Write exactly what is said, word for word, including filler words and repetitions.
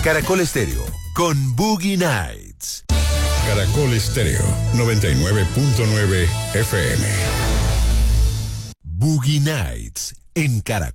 Caracol Estéreo con Boogie Nights. Caracol Estéreo noventa y nueve punto nueve F M. Boogie Nights en Caracol.